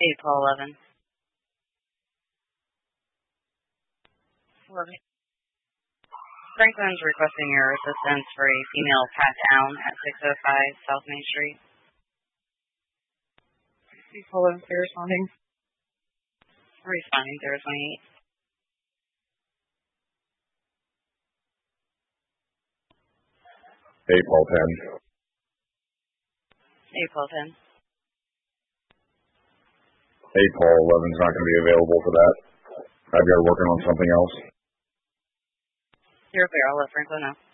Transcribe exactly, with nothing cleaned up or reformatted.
eight Paul eleven. eleven. Franklin's requesting your assistance for a female pat down at six oh five South Main Street. eight Paul eleven, clear responding. Responding zero twenty-eight. eight Paul ten. eight Paul ten. eight Paul eleven's not going to be available for that. I've got to working on something else. You're clear. I'll let Franklin know.